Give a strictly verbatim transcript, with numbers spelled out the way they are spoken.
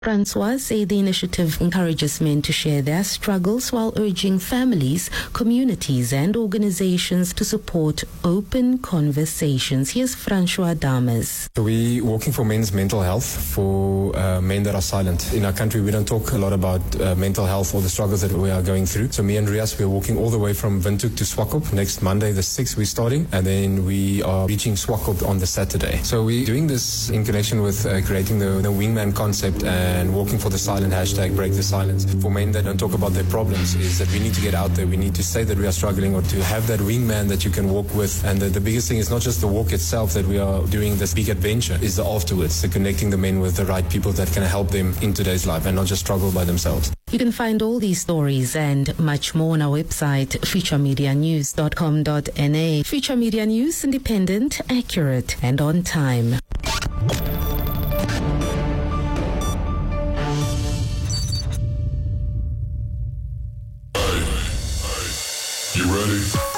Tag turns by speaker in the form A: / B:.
A: Francois say the initiative encourages men to share their struggles while urging families, communities and organizations to support open conversations. Here's Francois Damas.
B: So we're working for men's mental health, for uh, men that are silent. In our country, we don't talk a lot about uh, mental health or the struggles that we are going through. So me and Rias, we're walking all the way from Windhoek to Swakop. Next Monday, the sixth, we're starting. And then we are reaching Swakop on the Saturday. So we're doing this in connection with uh, creating the, the wingman concept and and walking for the silent hashtag break the silence. For men that don't talk about their problems is that we need to get out there. We need to say that we are struggling or to have that wingman that you can walk with. And the, the biggest thing is not just the walk itself that we are doing this big adventure, is the afterwards, the connecting the men with the right people that can help them in today's life and not just struggle by themselves.
A: You can find all these stories and much more on our website, future media news dot com dot n a. Future Media News, independent, accurate and on time.
C: You ready?